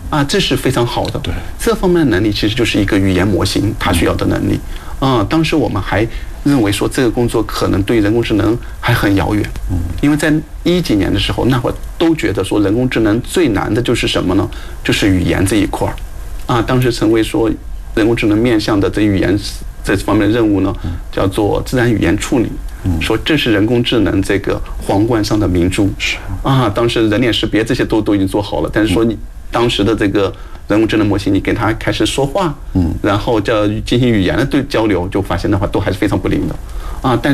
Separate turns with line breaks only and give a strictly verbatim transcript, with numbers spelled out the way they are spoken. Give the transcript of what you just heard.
啊，这是非常好的。
对，
这方面的能力其实就是一个语言模型它需要的能力。啊、嗯，当时我们还认为说这个工作可能对人工智能还很遥远。嗯，因为在一几年的时候，那会儿都觉得说人工智能最难的就是什么呢？就是语言这一块儿。啊，当时成为说人工智能面向的这语言这方面的任务呢，叫做自然语言处理。说这是人工智能这个皇冠上的明珠。是啊，当时人脸识别这些都都已经做好了，但是说你当时的这个人工智能模型，你给它开始说话，嗯，然后叫进行语言的对交流，就发现的话都还是非常不灵的，啊，但是。